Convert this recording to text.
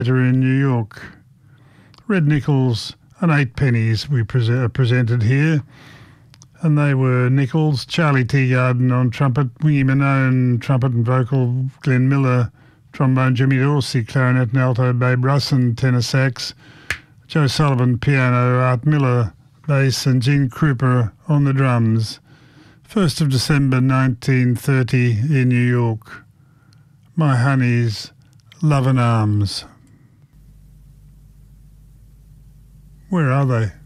in New York. Red nickels and 8 pennies we presented here, and they were Nichols, Charlie Teagarden on trumpet, Wingy Manone trumpet and vocal, Glenn Miller trombone, Jimmy Dorsey clarinet and alto, Babe Russin tenor sax, Joe Sullivan piano, Art Miller bass, and Gene Krupa on the drums. 1st of December 1930 in New York. My Honey's Love and Arms. Where are they?